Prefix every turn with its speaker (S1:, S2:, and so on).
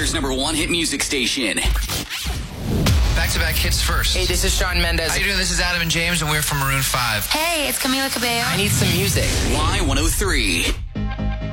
S1: Weather's #1 hit music station.
S2: Back-to-back hits first.
S3: Hey, this is Shawn Mendes.
S2: How you doing? This is Adam and James, and we're from Maroon 5.
S4: Hey, it's Camila Cabello.
S3: I need some music.
S1: Y103.